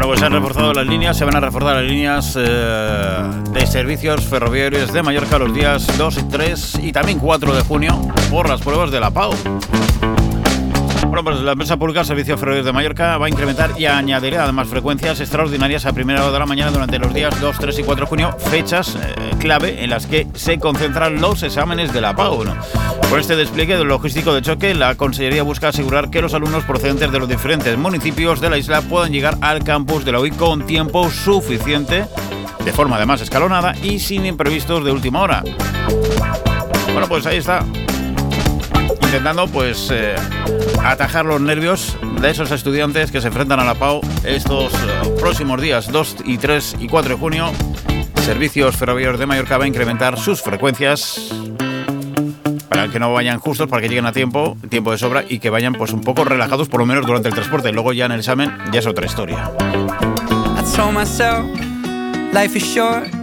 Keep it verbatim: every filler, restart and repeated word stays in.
pues se han reforzado las líneas, se van a reforzar las líneas eh, de servicios ferroviarios de Mallorca los días dos y tres y también cuatro de junio por las pruebas de la P A U. Bueno, pues la empresa pública Servicios Ferroviarios de Mallorca va a incrementar y añadirá además frecuencias extraordinarias a primera hora de la mañana durante los días dos, tres y cuatro de junio, fechas eh, clave en las que se concentran los exámenes de la P A U, ¿no? Por este despliegue logístico de choque, la Consellería busca asegurar que los alumnos procedentes de los diferentes municipios de la isla puedan llegar al campus de la U I con tiempo suficiente, de forma además escalonada y sin imprevistos de última hora. Bueno, pues ahí está. Intentando pues eh, atajar los nervios de esos estudiantes que se enfrentan a la P A U estos uh, próximos días dos y tres y cuatro de junio. Servicios Ferroviarios de Mallorca va a incrementar sus frecuencias para que no vayan justos, para que lleguen a tiempo, tiempo de sobra y que vayan pues un poco relajados por lo menos durante el transporte. Luego ya en el examen ya es otra historia. I told myself, life is short.